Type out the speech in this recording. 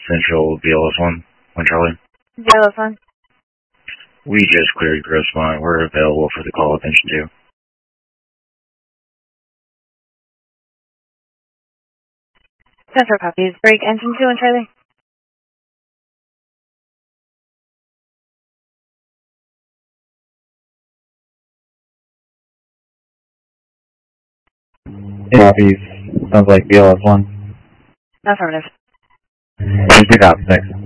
Central BLS1, Charlie. BLS1. We just cleared Grossmont. We're available for the call attention to. Central copies. Break engine 2 on Charlie. Copies. Sounds like BLS1. Affirmative. Just pick up. Thanks.